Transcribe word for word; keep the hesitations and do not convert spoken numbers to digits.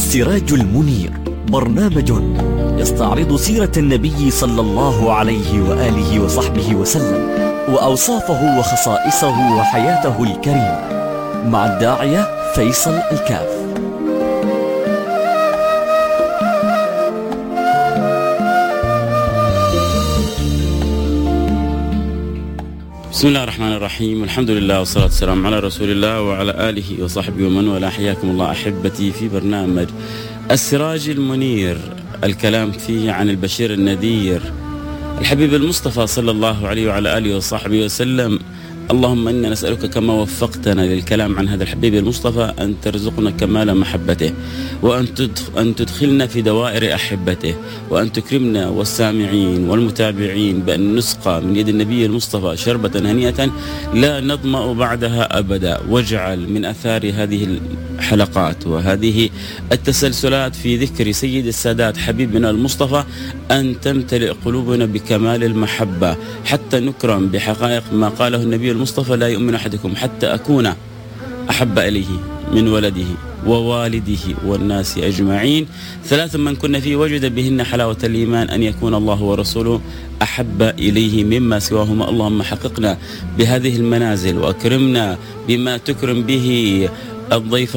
السراج المنير، برنامج يستعرض سيرة النبي صلى الله عليه وآله وصحبه وسلم وأوصافه وخصائصه وحياته الكريمة، مع الداعية فيصل الكاف. بسم الله الرحمن الرحيم، والحمد لله والصلاة والسلام على رسول الله وعلى آله وصحبه ومن والاه. حياكم الله أحبتي في برنامج السراج المنير، الكلام فيه عن البشير النذير الحبيب المصطفى صلى الله عليه وعلى آله وصحبه وسلم. اللهم إنا نسألك كما وفقتنا للكلام عن هذا الحبيب المصطفى أن ترزقنا كمال محبته، وأن أن تدخلنا في دوائر أحبته، وأن تكرمنا والسامعين والمتابعين بأن نسقى من يد النبي المصطفى شربة هنيئة لا نظمأ بعدها أبدا. واجعل من أثار هذه الحلقات وهذه التسلسلات في ذكر سيد السادات حبيبنا المصطفى أن تمتلئ قلوبنا بكمال المحبة، حتى نكرم بحقائق ما قاله النبي المصطفى: لا يؤمن أحدكم حتى أكون أحب إليه من ولده ووالده والناس أجمعين. ثلاث من كنا فيه وجد بهن حلاوة الإيمان: أن يكون الله ورسوله أحب إليه مما سواهما. اللهم حققنا بهذه المنازل وأكرمنا بما تكرم به الضيف